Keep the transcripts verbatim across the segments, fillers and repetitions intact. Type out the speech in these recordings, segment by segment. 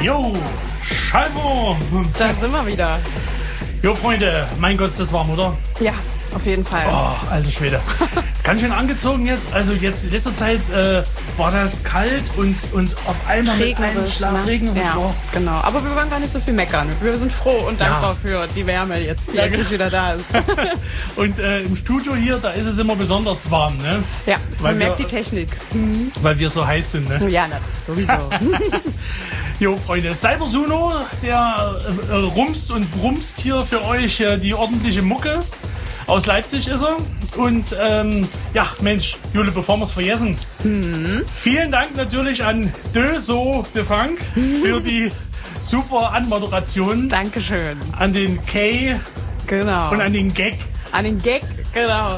Jo, Schallwurm. Da sind wir wieder. Jo, Freunde, mein Gott, ist das warm, oder? Ja, auf jeden Fall. Oh, alter Schwede. Ganz schön angezogen jetzt. Also jetzt in letzter Zeit äh, war das kalt und, und auf einmal mit einem Schlag Regen. Ja, oh. genau. Aber wir wollen gar nicht so viel meckern. Wir sind froh und dankbar ja. für die Wärme jetzt, die ja, endlich wieder da ist. Und äh, im Studio hier, da ist es immer besonders warm, ne? Ja, weil man wir, merkt die Technik. Mhm. Weil wir so heiß sind, ne? Ja, das sowieso. Jo, Freunde, Cybersuno, der äh, rumst und brumst hier für euch äh, die ordentliche Mucke. Aus Leipzig ist er. Und ähm, ja, Mensch, Jule, bevor wir es vergessen, mhm. vielen Dank natürlich an De So de Funk für die super Anmoderation. Dankeschön. An den K. Genau. Und an den Gag. An den Gag, genau.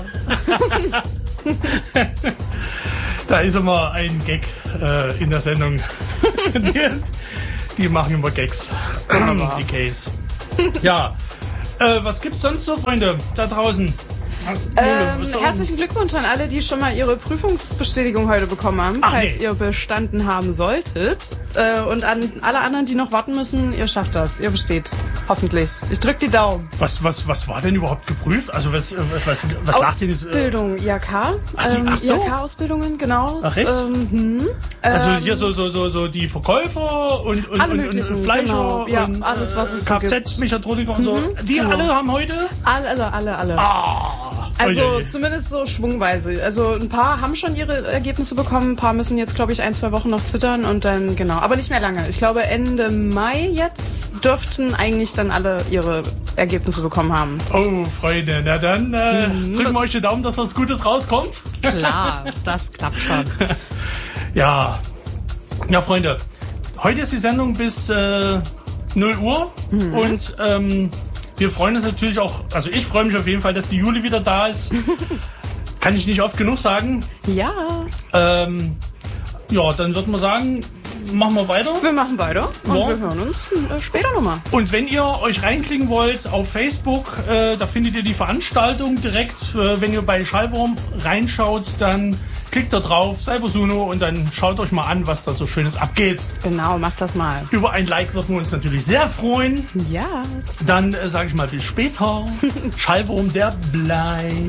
Da ist immer ein Gag äh, in der Sendung. die, die machen immer Gags. Die Ks. Ja. Äh, was gibt's sonst so, Freunde, da draußen? Ähm, herzlichen Glückwunsch an alle, die schon mal ihre Prüfungsbestätigung heute bekommen haben, Ach, falls nee. ihr bestanden haben solltet. Äh, und an alle anderen, die noch warten müssen, ihr schafft das, ihr besteht. Hoffentlich. Ich drück die Daumen. Was, was, was war denn überhaupt geprüft? Also was, was, was sagt denn das? Ausbildung, I H K. Ach, die, ach so? I H K-Ausbildungen, genau. Ach echt? Ähm, hm. Also ähm, hier so, so, so, so die Verkäufer und, und, alle und, möglichen, und Fleischer genau. Ja, und alles, was es so gibt. Kfz-Mechatroniker und so. Mhm, Die genau. alle haben heute? Alle, alle, alle, alle. Ah, also oje. zumindest so schwungweise. Also ein paar haben schon ihre Ergebnisse bekommen, ein paar müssen jetzt, glaube ich, ein, zwei Wochen noch zittern und dann, genau. Aber nicht mehr lange. Ich glaube, Ende Mai jetzt dürften eigentlich dann alle ihre Ergebnisse bekommen haben. Oh, Freunde, na dann äh, Mhm. drücken wir euch die Daumen, dass was Gutes rauskommt. Klar, das klappt schon. Ja, ja, Freunde, heute ist die Sendung bis äh, null Uhr mhm. und ähm, wir freuen uns natürlich auch, also ich freue mich auf jeden Fall, dass die Juli wieder da ist. Kann ich nicht oft genug sagen. Ja. Ähm, ja, dann würden wir sagen, machen wir weiter. Wir machen weiter und ja. wir hören uns äh, später nochmal. Und wenn ihr euch reinklicken wollt auf Facebook, äh, da findet ihr die Veranstaltung direkt. Äh, wenn ihr bei Schallwurm reinschaut, dann klickt da drauf, Cybersuno, und dann schaut euch mal an, was da so Schönes abgeht. Genau, macht das mal. Über ein Like würden wir uns natürlich sehr freuen. Ja. Dann äh, sage ich mal bis später. Schallwurm, der bleibt.